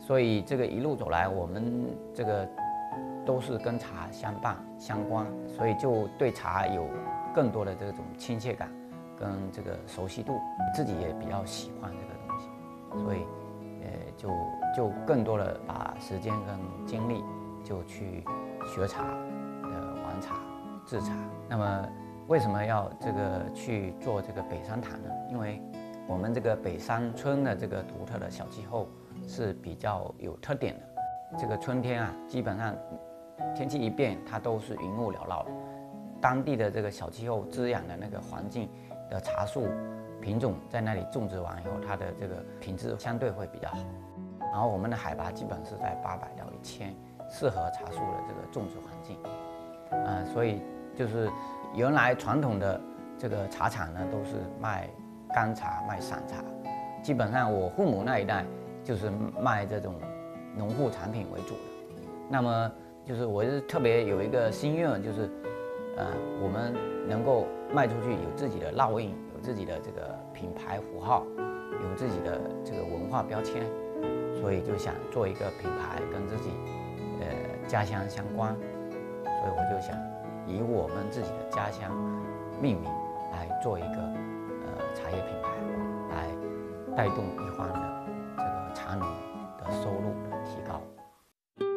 所以这个一路走来，我们这个都是跟茶相伴相关，所以就对茶有更多的这种亲切感跟这个熟悉度，自己也比较喜欢这个东西，所以就更多的把时间跟精力就去学茶、玩茶、制茶。那么为什么要去做这个北山坛呢？因为我们这个北山村的这个独特的小气候是比较有特点的。这个春天啊，基本上天气一变，它都是云雾缭绕的。当地的这个小气候滋养的那个环境的茶树品种在那里种植完以后，它的这个品质相对会比较好。然后我们的海拔基本是在800到1000，适合茶树的这个种植环境。所以就是原来传统的这个茶厂呢，都是卖干茶、卖散茶。基本上我父母那一代就是卖这种农副产品为主的。那么就是我是特别有一个心愿，就是我们能够卖出去，有自己的烙印，有自己的这个品牌符号，有自己的这个文化标签，所以就想做一个品牌跟自己家乡相关，所以我就想以我们自己的家乡命名来做一个茶叶品牌，来带动一方的这个茶农的收入。